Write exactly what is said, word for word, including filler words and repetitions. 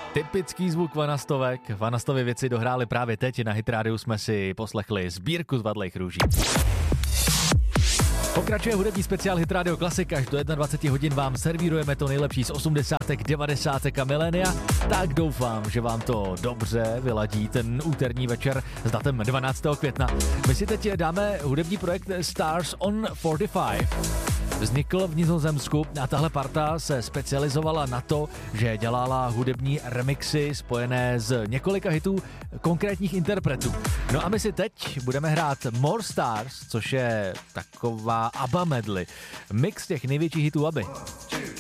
Typický zvuk vanastovek. Vanastovy věci dohrály právě teď. Na Hit Radio jsme si poslechli sbírku z Vadlejch růží. Pokračuje hudební speciál Hit Radio Classic. Až do dvacet jedna hodin vám servírujeme to nejlepší z osmdesátek, devadesátek a milénia. Tak doufám, že vám to dobře vyladí ten úterní večer s datem dvanáctého května. My si teď dáme hudební projekt Stars on čtyřicet pět. Vznikl v Nizozemsku a tahle parta se specializovala na to, že dělala hudební remixy spojené s několika hitů konkrétních interpretů. No a my si teď budeme hrát More Stars, což je taková ABBA medley. Mix těch největších hitů ABBY.